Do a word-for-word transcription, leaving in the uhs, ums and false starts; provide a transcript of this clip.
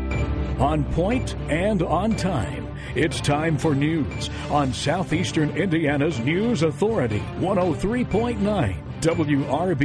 On point and on time. It's time for news on Southeastern Indiana's News Authority, one oh three point nine W R B.